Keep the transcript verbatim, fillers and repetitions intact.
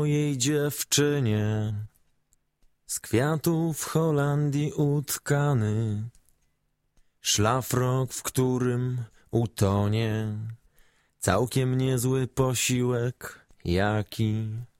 mojej dziewczynie, z kwiatów w Holandii utkany, szlafrok, w którym utonie, całkiem niezły posiłek, jaki